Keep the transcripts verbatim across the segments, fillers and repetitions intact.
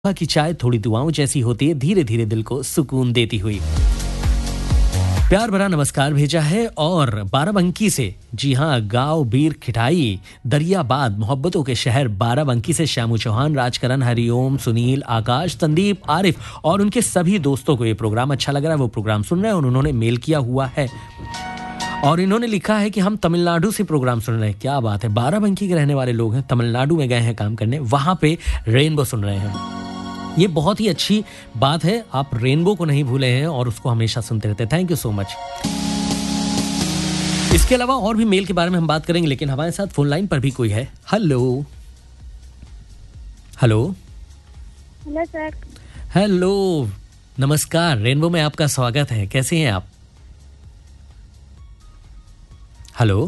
की चाय थोड़ी दुआओं जैसी होती है, धीरे धीरे दिल को सुकून देती हुई। प्यार भरा नमस्कार भेजा है और बाराबंकी से, जी हाँ, गांव बीर खिठाई दरियाबाद मोहब्बतों के शहर बाराबंकी से श्यामू चौहान, राजकरण, हरिओम, सुनील, आकाश, संदीप, आरिफ और उनके सभी दोस्तों को ये प्रोग्राम अच्छा लग रहा है, वो प्रोग्राम सुन रहे हैं और उन्होंने मेल किया हुआ है और इन्होंने लिखा है कि हम तमिलनाडु से प्रोग्राम सुन रहे हैं। क्या बात है, बाराबंकी के रहने वाले लोग हैं, तमिलनाडु में गए हैं काम करने, वहां पे रेनबो सुन रहे हैं। ये बहुत ही अच्छी बात है, आप रेनबो को नहीं भूले हैं और उसको हमेशा सुनते रहते हैं। Thank you so much. इसके अलावा और भी मेल के बारे में हम बात करेंगे, लेकिन हमारे साथ फोन लाइन पर भी कोई है। Hello hello hello sir. Hello, नमस्कार, रेनबो में आपका स्वागत है। कैसे हैं आप? हेलो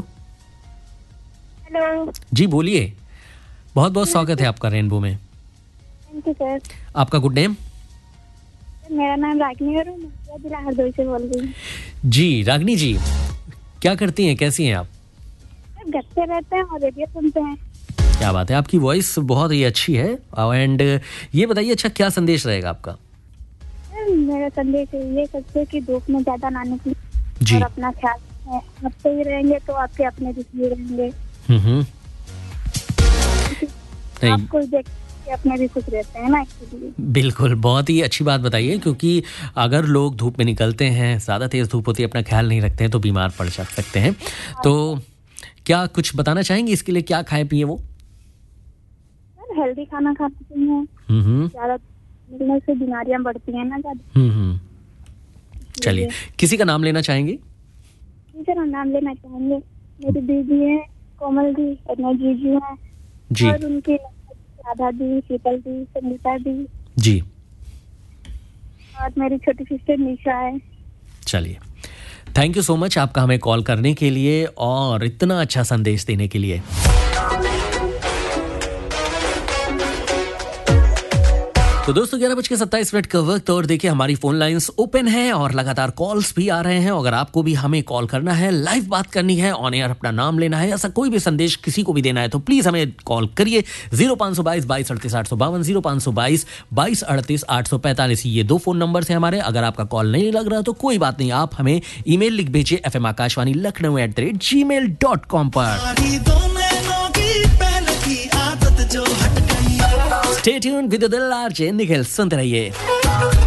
हेलो जी, बोलिए। बहुत बहुत स्वागत है आपका रेनबो में। Thank you sir. आपका गुड नेम? मेरा नाम रागनी और मैं जिला हरदोई से बोल रही हूँ। जी रागनी जी, क्या करती हैं, कैसी हैं आप? घर पे रहते हैं और रेडियो सुनते हैं। क्या बात है, आपकी वॉइस बहुत ही अच्छी है। एंड ये बताइए, अच्छा क्या संदेश रहेगा आपका? मेरा संदेश ये सबसे कि धूप में ज्यादा ना निकले जी। और अपना ख्याल रखें। आप सही रहेंगे तो आपके अपने भी सही रहेंगे। हम्म नहीं, आपको देख के अपने भी खुश रहते हैं ना, इसलिए। बिल्कुल, बहुत ही अच्छी बात बताइए, क्योंकि अगर लोग धूप में निकलते हैं, ज़्यादा तेज़ धूप होती है, अपना ख्याल नहीं रखते हैं तो बीमार पड़ जा सकते हैं। तो क्या कुछ बताना चाहेंगे इसके लिए, क्या खाए पिए वो? हेल्दी खाना खाना चाहिए, हम्म ज्यादा निकलने से बीमारियां बढ़ती हैं ना ज्यादा। हम्म चलिए, किसी का नाम लेना चाहेंगे? टीचर हम नाम लेना चाहेंगे। मेरी दीदी है कोमल दी और मैं जीजू है जी और उनकी राधा दी, शीतल दी, संगीता दी जी। और मेरी छोटी सिस्टर निशा है। चलिए, थैंक यू सो मच आपका हमें कॉल करने के लिए और इतना अच्छा संदेश देने के लिए। तो दोस्तों, ग्यारह बज के सत्ताईस मिनट का वक्त और देखिए हमारी फोन लाइंस ओपन है और लगातार कॉल्स भी आ रहे हैं। अगर आपको भी हमें कॉल करना है, लाइव बात करनी है, ऑन एयर अपना नाम लेना है, ऐसा कोई भी संदेश किसी को भी देना है तो प्लीज हमें कॉल करिए। जीरो पाँच सौ बाईस बाईस अड़तीस आठ सौ बावन, जीरो पाँच सौ बाईस बाईस अड़तीस आठ सौ पैंतालीस, ये दो फोन नंबर है हमारे। अगर आपका कॉल नहीं लग रहा तो कोई बात नहीं, आप हमें ईमेल लिख भेजिए F M Akashvani Lucknow at the rate ji mail dot com पर। Stay tuned with the दिल आरजे निखिल, सुनते रहिए।